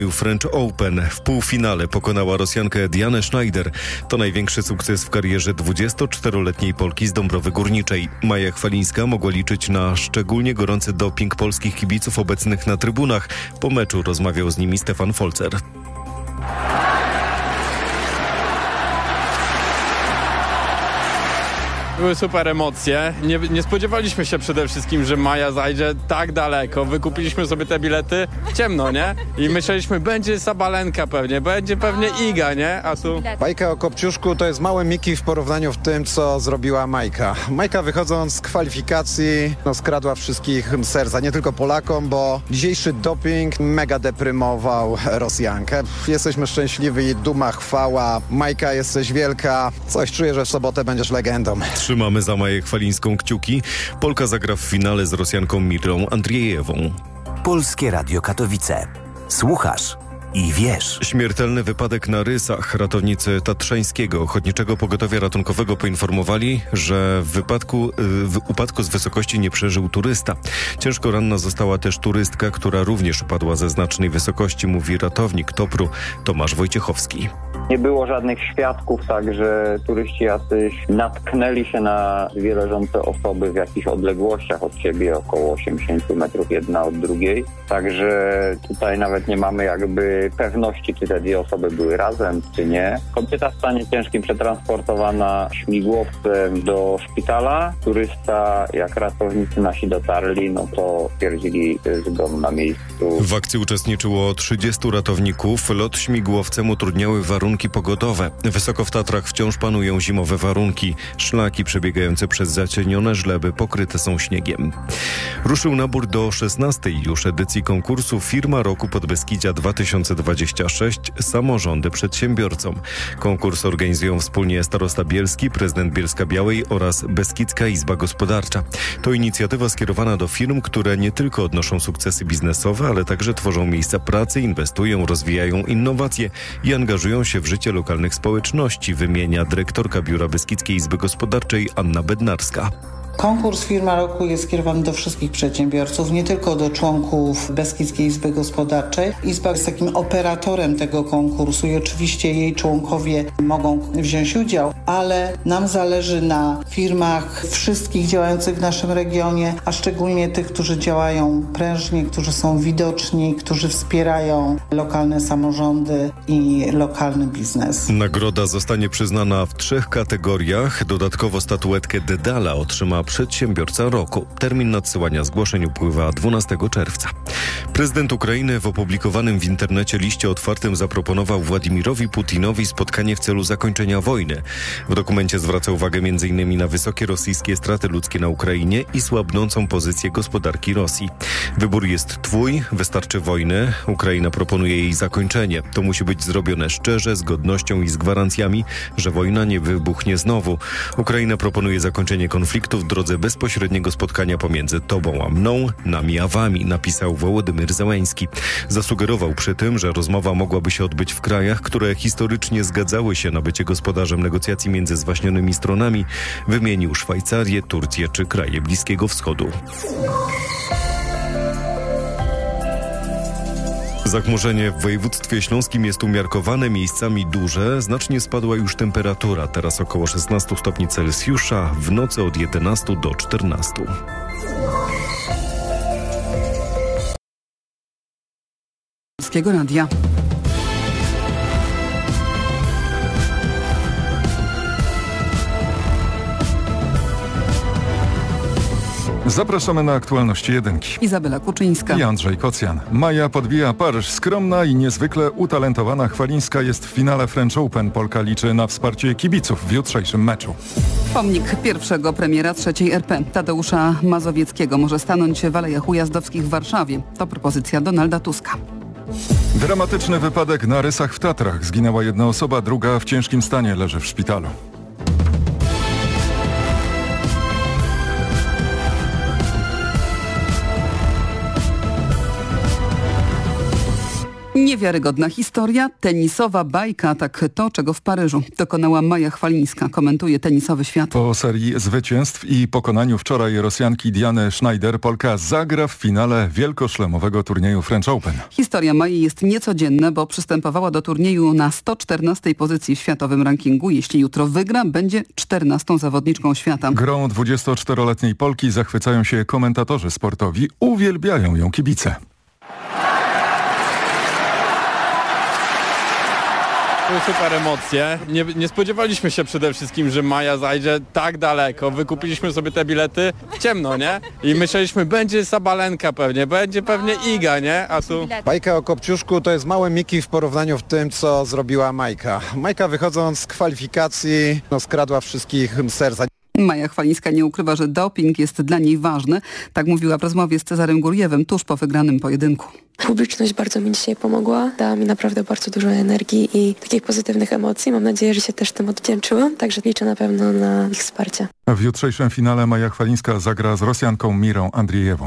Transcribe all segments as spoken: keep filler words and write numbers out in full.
French Open. W półfinale pokonała Rosjankę Dianę Schneider. To największy sukces w karierze dwudziestoczteroletniej Polki z Dąbrowy Górniczej. Maja Chwalińska mogła liczyć na szczególnie gorący doping polskich kibiców obecnych na trybunach. Po meczu rozmawiał z nimi Stefan Folzer. Były super emocje. Nie, nie spodziewaliśmy się przede wszystkim, że Maja zajdzie tak daleko. Wykupiliśmy sobie te bilety w ciemno, nie? I myśleliśmy, będzie Sabalenka pewnie, będzie pewnie Iga, nie? A tu... Bajka o Kopciuszku to jest małe Miki w porównaniu w tym, co zrobiła Majka. Majka, wychodząc z kwalifikacji, no, skradła wszystkich serca, nie tylko Polakom, bo dzisiejszy doping mega deprymował Rosjankę. Jesteśmy szczęśliwi i duma, chwała. Majka, jesteś wielka. Coś czuję, że w sobotę będziesz legendą. Trzymamy za Maję Chwalińską kciuki. Polka zagra w finale z Rosjanką Mirą Andrzejewą. Polskie Radio Katowice. Słuchasz i wiesz. Śmiertelny wypadek na Rysach. Ratownicy Tatrzańskiego Ochotniczego Pogotowia Ratunkowego poinformowali, że w wypadku w upadku z wysokości nie przeżył turysta. Ciężko ranna została też turystka, która również upadła ze znacznej wysokości, mówi ratownik Topru Tomasz Wojciechowski. Nie było żadnych świadków, także turyści jacyś natknęli się na dwie leżące osoby w jakichś odległościach od siebie, około osiemdziesiąt metrów jedna od drugiej. Także tutaj nawet nie mamy jakby pewności, czy te dwie osoby były razem, czy nie. Kobieta w stanie ciężkim przetransportowana śmigłowcem do szpitala. Turysta, jak ratownicy nasi dotarli, no to stwierdzili zgon na miejscu. W akcji uczestniczyło trzydziestu ratowników. Lot śmigłowcem utrudniały warunki pogodowe. Wysoko w Tatrach wciąż panują zimowe warunki. Szlaki przebiegające przez zacienione żleby pokryte są śniegiem. Ruszył nabór do szesnastej już edycji konkursu Firma Roku Podbeskidzia dwa tysiące dwadzieścia sześć Samorządy Przedsiębiorcom. Konkurs organizują wspólnie starosta bielski, prezydent Bielska-Białej oraz Beskidzka Izba Gospodarcza. To inicjatywa skierowana do firm, które nie tylko odnoszą sukcesy biznesowe, ale także tworzą miejsca pracy, inwestują, rozwijają innowacje i angażują się w życie lokalnych społeczności, wymienia dyrektorka Biura Beskidzkiej Izby Gospodarczej Anna Bednarska. Konkurs Firma Roku jest skierowany do wszystkich przedsiębiorców, nie tylko do członków Beskidzkiej Izby Gospodarczej. Izba jest takim operatorem tego konkursu i oczywiście jej członkowie mogą wziąć udział, ale nam zależy na firmach wszystkich działających w naszym regionie, a szczególnie tych, którzy działają prężnie, którzy są widoczni, którzy wspierają lokalne samorządy i lokalny biznes. Nagroda zostanie przyznana w trzech kategoriach. Dodatkowo statuetkę Dedala otrzyma Przedsiębiorca Roku. Termin nadsyłania zgłoszeń upływa dwunastego czerwca. Prezydent Ukrainy w opublikowanym w internecie liście otwartym zaproponował Władimirowi Putinowi spotkanie w celu zakończenia wojny. W dokumencie zwraca uwagę m.in. na wysokie rosyjskie straty ludzkie na Ukrainie i słabnącą pozycję gospodarki Rosji. Wybór jest twój, wystarczy wojny. Ukraina proponuje jej zakończenie. To musi być zrobione szczerze, z godnością i z gwarancjami, że wojna nie wybuchnie znowu. Ukraina proponuje zakończenie konfliktu w drodze bezpośredniego spotkania pomiędzy tobą a mną, nami a wami, napisał Wołodymyr Zełenski. Zasugerował przy tym, że rozmowa mogłaby się odbyć w krajach, które historycznie zgadzały się na bycie gospodarzem negocjacji między zwaśnionymi stronami. Wymienił Szwajcarię, Turcję czy kraje Bliskiego Wschodu. Zachmurzenie w województwie śląskim jest umiarkowane, miejscami duże. Znacznie spadła już temperatura, teraz około szesnaście stopni Celsjusza, w nocy od jedenastu do czternastu. Polskiego Radia. Zapraszamy na aktualności jedynki. Izabela Kuczyńska I Andrzej Kocjan. Maja podbija Paryż. Skromna i niezwykle utalentowana Chwalińska jest w finale French Open. Polka liczy na wsparcie kibiców w jutrzejszym meczu. Pomnik pierwszego premiera trzeciej R P Tadeusza Mazowieckiego może stanąć w Alejach Ujazdowskich w Warszawie. To propozycja Donalda Tuska. Dramatyczny wypadek na Rysach w Tatrach. Zginęła jedna osoba, druga w ciężkim stanie leży w szpitalu. Nie Niewiarygodna historia, tenisowa bajka, tak to, czego w Paryżu dokonała Maja Chwalińska, komentuje tenisowy świat. Po serii zwycięstw i pokonaniu wczoraj Rosjanki Diany Schneider, Polka zagra w finale wielkoszlemowego turnieju French Open. Historia Mai jest niecodzienna, bo przystępowała do turnieju na sto czternastej pozycji w światowym rankingu. Jeśli jutro wygra, będzie czternastą zawodniczką świata. Grą dwudziestoczteroletniej Polki zachwycają się komentatorzy sportowi, uwielbiają ją kibice. Były super emocje. Nie, nie spodziewaliśmy się przede wszystkim, że Maja zajdzie tak daleko. Wykupiliśmy sobie te bilety w ciemno, nie? I myśleliśmy, będzie Sabalenka pewnie, będzie pewnie Iga, nie? A tu... Bajka o Kopciuszku to jest małe Miki w porównaniu w tym, co zrobiła Majka. Majka wychodząc z kwalifikacji no, skradła wszystkich serca. Maja Chwalińska nie ukrywa, że doping jest dla niej ważny. Tak mówiła w rozmowie z Cezarem Gurjewem tuż po wygranym pojedynku. Publiczność bardzo mi dzisiaj pomogła, dała mi naprawdę bardzo dużo energii i takich pozytywnych emocji. Mam nadzieję, że się też tym odwdzięczyłam, także liczę na pewno na ich wsparcie. W jutrzejszym finale Maja Chwalińska zagra z Rosjanką Mirą Andrijewą.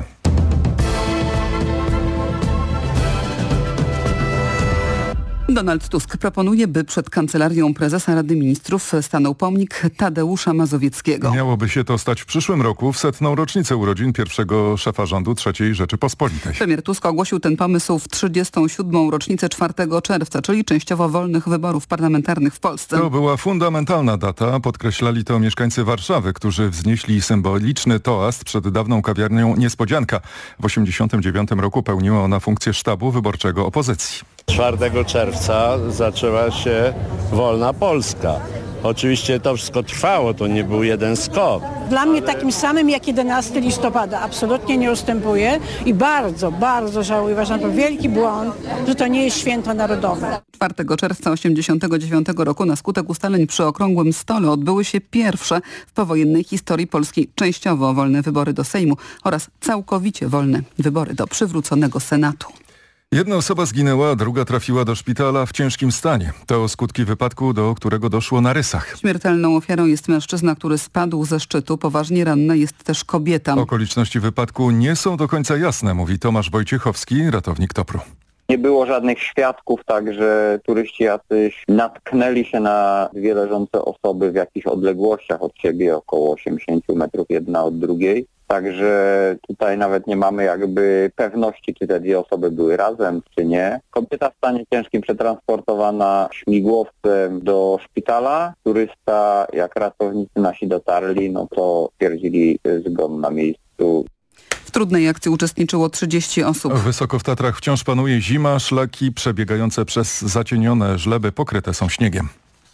Donald Tusk proponuje, by przed Kancelarią Prezesa Rady Ministrów stanął pomnik Tadeusza Mazowieckiego. Miałoby się to stać w przyszłym roku, w setną rocznicę urodzin pierwszego szefa rządu trzeciej Rzeczypospolitej. Premier Tusk ogłosił ten pomysł w trzydziestą siódmą rocznicę czwartego czerwca, czyli częściowo wolnych wyborów parlamentarnych w Polsce. To była fundamentalna data, podkreślali to mieszkańcy Warszawy, którzy wznieśli symboliczny toast przed dawną kawiarnią Niespodzianka. W osiemdziesiątym dziewiątym roku pełniła ona funkcję sztabu wyborczego opozycji. czwartego czerwca zaczęła się wolna Polska. Oczywiście to wszystko trwało, to nie był jeden skok. Dla mnie takim samym jak jedenastego listopada. Absolutnie nie ustępuje i bardzo, bardzo żałuję. Uważam, to wielki błąd, że to nie jest święto narodowe. czwartego czerwca osiemdziesiątego dziewiątego roku na skutek ustaleń przy Okrągłym Stole odbyły się pierwsze w powojennej historii Polski częściowo wolne wybory do Sejmu oraz całkowicie wolne wybory do przywróconego Senatu. Jedna osoba zginęła, druga trafiła do szpitala w ciężkim stanie. To skutki wypadku, do którego doszło na Rysach. Śmiertelną ofiarą jest mężczyzna, który spadł ze szczytu. Poważnie ranna jest też kobieta. Okoliczności wypadku nie są do końca jasne, mówi Tomasz Wojciechowski, ratownik Topru. Nie było żadnych świadków, także turyści jacyś natknęli się na dwie leżące osoby w jakichś odległościach od siebie, około osiemdziesiąt metrów jedna od drugiej. Także tutaj nawet nie mamy jakby pewności, czy te dwie osoby były razem, czy nie. Kobieta w stanie ciężkim przetransportowana śmigłowcem do szpitala. Turysta, jak ratownicy nasi dotarli, no to stwierdzili zgon na miejscu. W trudnej akcji uczestniczyło trzydzieści osób. Wysoko w Tatrach wciąż panuje zima, szlaki przebiegające przez zacienione żleby pokryte są śniegiem.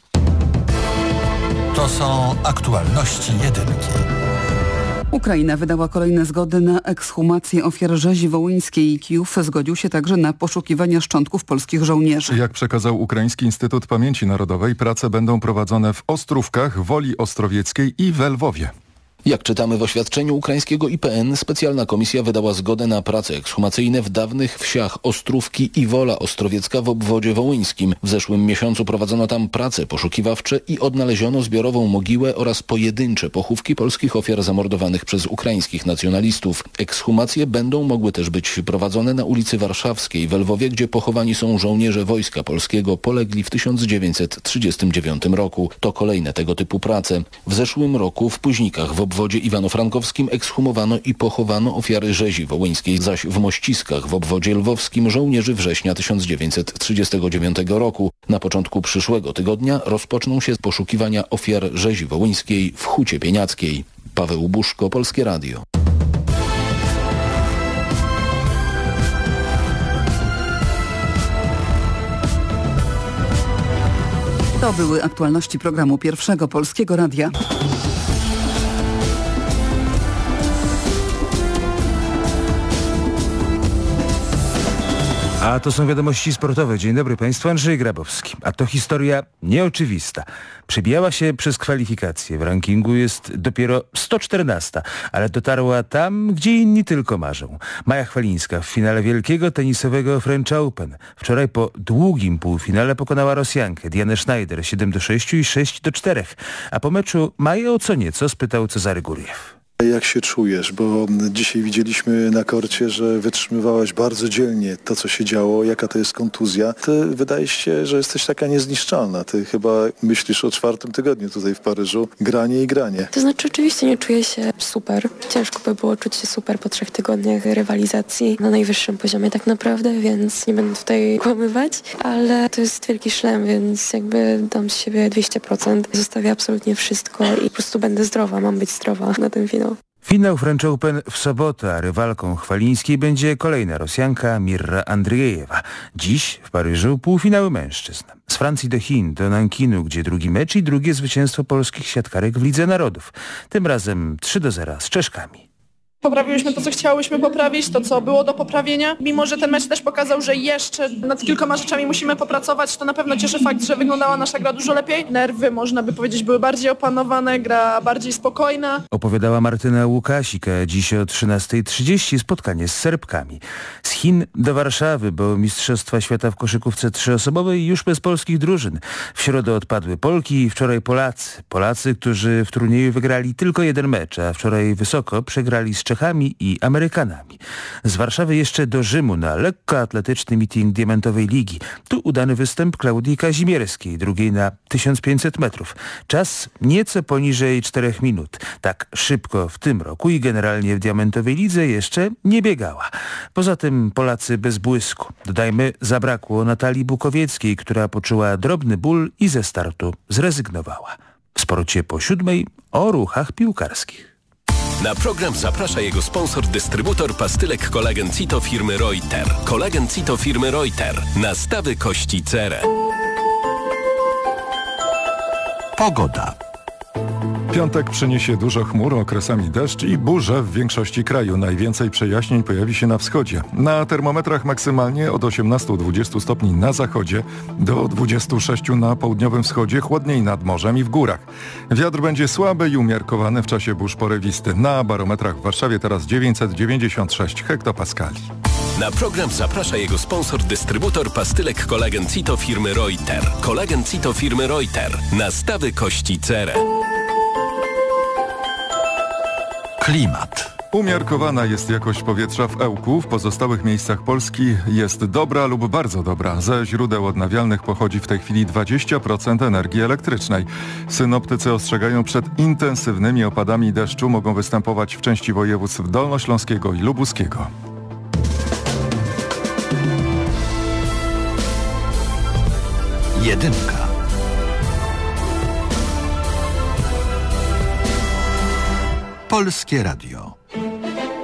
To są aktualności jedynki. Ukraina wydała kolejne zgody na ekshumację ofiar rzezi wołyńskiej. Kijów zgodził się także na poszukiwania szczątków polskich żołnierzy. Jak przekazał Ukraiński Instytut Pamięci Narodowej, prace będą prowadzone w Ostrówkach, Woli Ostrowieckiej i w Lwowie. Jak czytamy w oświadczeniu ukraińskiego I P N, specjalna komisja wydała zgodę na prace ekshumacyjne w dawnych wsiach Ostrówki i Wola Ostrowiecka w obwodzie wołyńskim. W zeszłym miesiącu prowadzono tam prace poszukiwawcze i odnaleziono zbiorową mogiłę oraz pojedyncze pochówki polskich ofiar zamordowanych przez ukraińskich nacjonalistów. Ekshumacje będą mogły też być prowadzone na ulicy Warszawskiej w Lwowie, gdzie pochowani są żołnierze Wojska Polskiego polegli w tysiąc dziewięćset trzydziestym dziewiątym roku. To kolejne tego typu prace. W zeszłym roku w Późnikach w obwodzie iwano-frankowskim ekshumowano i pochowano ofiary rzezi wołyńskiej, zaś w Mościskach w obwodzie lwowskim żołnierzy września tysiąc dziewięćset trzydziestego dziewiątego roku. Na początku przyszłego tygodnia rozpoczną się poszukiwania ofiar rzezi wołyńskiej w Hucie Pieniackiej. Paweł Buszko, Polskie Radio. To były aktualności programu Pierwszego Polskiego Radia. A to są wiadomości sportowe. Dzień dobry Państwu, Andrzej Grabowski. A to historia nieoczywista. Przebijała się przez kwalifikacje. W rankingu jest dopiero sto czternasta, ale dotarła tam, gdzie inni tylko marzą. Maja Chwalińska w finale wielkiego tenisowego French Open. Wczoraj po długim półfinale pokonała Rosjankę Dianę Schneider siedem do sześciu i sześć do czterech. A po meczu Maję o co nieco spytał Cezary Gurjew. Jak się czujesz? Bo dzisiaj widzieliśmy na korcie, że wytrzymywałaś bardzo dzielnie to, co się działo, jaka to jest kontuzja. Ty wydaje się, że jesteś taka niezniszczalna. Ty chyba myślisz o czwartym tygodniu tutaj w Paryżu. Granie i granie. To znaczy oczywiście nie czuję się super. Ciężko by było czuć się super po trzech tygodniach rywalizacji na najwyższym poziomie tak naprawdę, więc nie będę tutaj kłamywać, ale to jest wielki szlem, więc jakby dam z siebie dwieście procent. Zostawię absolutnie wszystko i po prostu będę zdrowa, mam być zdrowa na ten finał. Finał French Open w sobotę, a rywalką Chwalińskiej będzie kolejna Rosjanka Mirra Andriejewa. Dziś w Paryżu półfinały mężczyzn. Z Francji do Chin, do Nankinu, gdzie drugi mecz i drugie zwycięstwo polskich siatkarek w Lidze Narodów. Tym razem trzy do zera z Czeszkami. Poprawiłyśmy to, co chciałyśmy poprawić, to, co było do poprawienia. Mimo że ten mecz też pokazał, że jeszcze nad kilkoma rzeczami musimy popracować, to na pewno cieszy fakt, że wyglądała nasza gra dużo lepiej. Nerwy, można by powiedzieć, były bardziej opanowane, gra bardziej spokojna. Opowiadała Martyna Łukasik, a dziś o trzynastej trzydzieści spotkanie z Serbkami. Z Chin do Warszawy, bo Mistrzostwa Świata w koszykówce trzyosobowej już bez polskich drużyn. W środę odpadły Polki, wczoraj Polacy. Polacy, którzy w turnieju wygrali tylko jeden mecz, a wczoraj wysoko przegrali z Czechami i Amerykanami. Z Warszawy jeszcze do Rzymu na lekkoatletyczny meeting Diamentowej Ligi. Tu udany występ Klaudii Kazimierskiej, drugiej na tysiąc pięćset metrów. Czas nieco poniżej czterech minut. Tak szybko w tym roku i generalnie w Diamentowej Lidze jeszcze nie biegała. Poza tym Polacy bez błysku. Dodajmy, zabrakło Natalii Bukowieckiej, która poczuła drobny ból i ze startu zrezygnowała. W sporcie po siódmej o ruchach piłkarskich. Na program zaprasza jego sponsor, dystrybutor pastylek Kolagen Cito firmy Reuter. Kolagen Cito firmy Reuter. Nastawy kości cerę. Pogoda. Piątek przyniesie dużo chmur, okresami deszcz i burze w większości kraju. Najwięcej przejaśnień pojawi się na wschodzie. Na termometrach maksymalnie od osiemnastu do dwudziestu stopni na zachodzie, do dwudziestu sześciu na południowym wschodzie, chłodniej nad morzem i w górach. Wiatr będzie słaby i umiarkowany w czasie burz porywisty. Na barometrach w Warszawie teraz dziewięćset dziewięćdziesiąt sześć hektopaskali. Na program zaprasza jego sponsor, dystrybutor pastylek Kolagen Cito firmy Reuter. Kolagen Cito firmy Reuter. Nastawy kości cerę. Klimat. Umiarkowana jest jakość powietrza w Ełku. W pozostałych miejscach Polski jest dobra lub bardzo dobra. Ze źródeł odnawialnych pochodzi w tej chwili dwadzieścia procent energii elektrycznej. Synoptycy ostrzegają przed intensywnymi opadami deszczu. Mogą występować w części województw dolnośląskiego i lubuskiego. Jedynka. Polskie Radio.